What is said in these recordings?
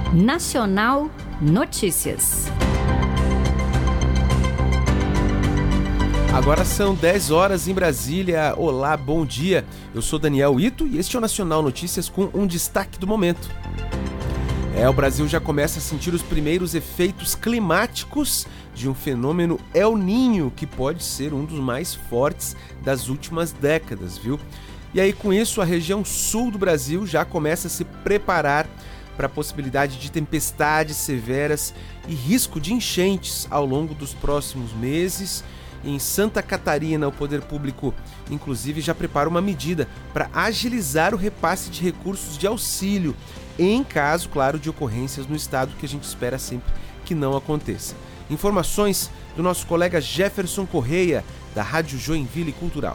Nacional Notícias. Agora são 10 horas em Brasília. Olá, bom dia. Eu sou Daniel Ito e este é o Nacional Notícias com um destaque do momento. O Brasil já começa a sentir os primeiros efeitos climáticos de um fenômeno El Niño, que pode ser um dos mais fortes das últimas décadas, viu? E aí, com isso, a região sul do Brasil já começa a se preparar para a possibilidade de tempestades severas e risco de enchentes ao longo dos próximos meses. Em Santa Catarina, o poder público, inclusive, já prepara uma medida para agilizar o repasse de recursos de auxílio, em caso, claro, de ocorrências no estado, que a gente espera sempre que não aconteça. Informações do nosso colega Jefferson Correia, da Rádio Joinville Cultural.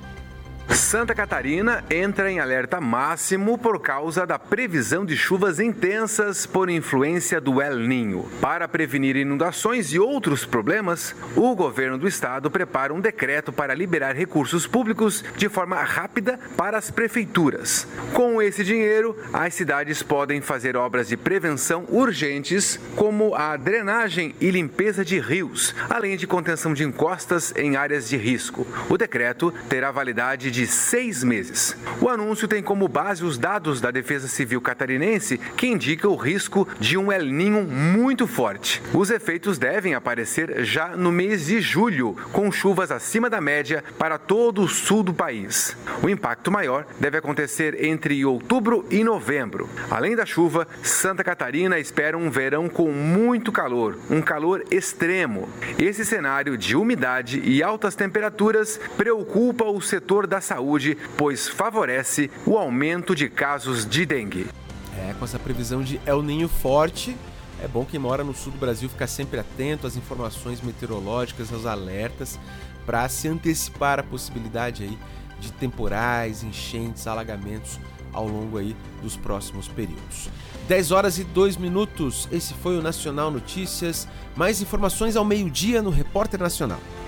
Santa Catarina entra em alerta máximo por causa da previsão de chuvas intensas por influência do El Niño. Para prevenir inundações e outros problemas, o governo do estado prepara um decreto para liberar recursos públicos de forma rápida para as prefeituras. Com esse dinheiro, as cidades podem fazer obras de prevenção urgentes, como a drenagem e limpeza de rios, além de contenção de encostas em áreas de risco. O decreto terá validade de 6 meses. O anúncio tem como base os dados da Defesa Civil Catarinense, que indica o risco de um El Niño muito forte. Os efeitos devem aparecer já no mês de julho, com chuvas acima da média para todo o sul do país. O impacto maior deve acontecer entre outubro e novembro. Além da chuva, Santa Catarina espera um verão com muito calor, um calor extremo. Esse cenário de umidade e altas temperaturas preocupa o setor da saúde, pois favorece o aumento de casos de dengue. Com essa previsão de El Niño forte, é bom quem mora no sul do Brasil ficar sempre atento às informações meteorológicas, aos alertas, para se antecipar a possibilidade aí de temporais, enchentes, alagamentos ao longo aí dos próximos períodos. 10 horas e 2 minutos, esse foi o Nacional Notícias. Mais informações ao meio-dia no Repórter Nacional.